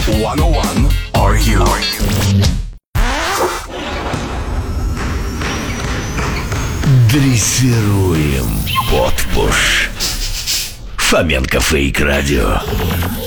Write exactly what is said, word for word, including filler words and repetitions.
сто один Are You? Дрессируем Подпуш. Фоменко Фейк Радио.